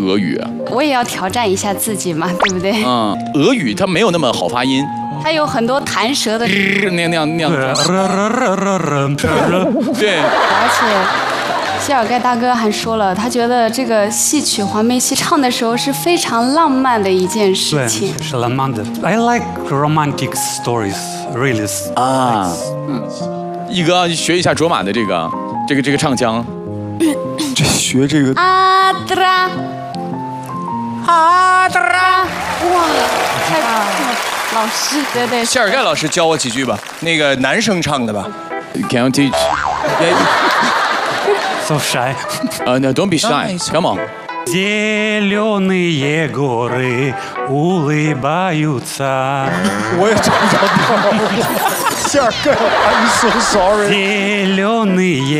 俄语啊？ 我也要挑战一下自己嘛，对不对？ 俄语它没有那么好发音， 它有很多弹舌的， 那样。对， 而且谢尔盖大哥还说了，他觉得这个戏曲黄梅戏唱的时候是非常浪漫的一件事情。 对，是浪漫的。I like romantic stories, really. 啊，一哥学一下卓玛的这个唱腔。 这学这个阿德拉，哇，太棒了！老师，对， 谢尔盖老师教我几句吧。 那个男生唱的吧 Can you teach? So shy. No, don't be shy. Come on. Зеленые горы улыбаются. 我也找不着调。谢尔盖 ，I'm so sorry。 Зеленые